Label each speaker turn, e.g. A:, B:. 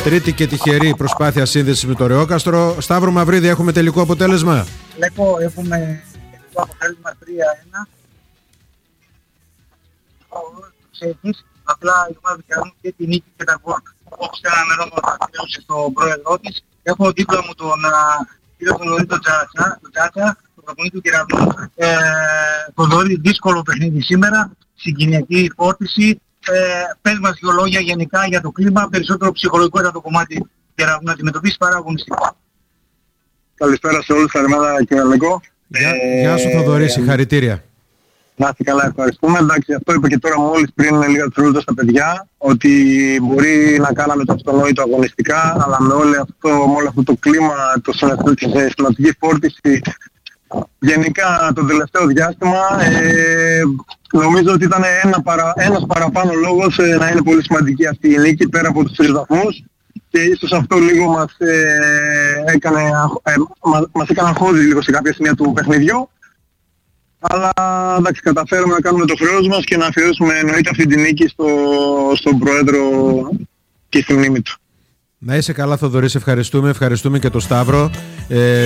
A: Τρίτη και τυχερή προσπάθεια σύνδεσης με το Ρεόκαστρο. Σταύρο Μαυρίδη, έχουμε τελικό αποτέλεσμα?
B: Λέγω, έχουμε τελικό αποτέλεσμα 3-1. Ξέρεις, απλά η ομάδα του Κεραυνού και τη νίκη και τα γκολ. Όπως κάναμε εδώ στον πρόεδρό της. Έχω δίπλα μου τον κύριο Θοδωρή τον Τζάτσα, τον προπονητή του Κεραυνού. Θοδωρή, δύσκολο παιχνίδι σήμερα, συγκινητική φόρτιση. Πες μας δύο λόγια γενικά για το κλίμα, περισσότερο ψυχολογικό ήταν το κομμάτι του Κεραυνού να αντιμετωπίσει παρά αγωνιστικό.
C: Καλησπέρα σε όλους, καλημέρα κύριε Λεκό.
A: Γεια σου Θοδωρή, συγχαρητήρια.
C: Να είστε καλά, ευχαριστούμε. Εντάξει, αυτό είπα και τώρα μόλις πριν λίγα δευτερόλεπτα στα παιδιά, ότι μπορεί να κάναμε το αυτονόητο αγωνιστικά, αλλά με όλο αυτό το κλίμα, τη συναισθηματική φόρτιση, γενικά το τελευταίο διάστημα, νομίζω ότι ήταν ένας παραπάνω λόγος να είναι πολύ σημαντική αυτή η νίκη πέρα από τους 3 βαθμούς, και ίσως αυτό λίγο μας έκανε αγχώδη λίγο σε κάποια σημεία του παιχνιδιού. Αλλά εντάξει, καταφέρουμε να κάνουμε το χρέος μας και να αφιερώσουμε εννοείται αυτή τη νίκη στον Πρόεδρο και στη μνήμη του.
A: Να είσαι καλά Θοδωρή, ευχαριστούμε και τον Σταύρο.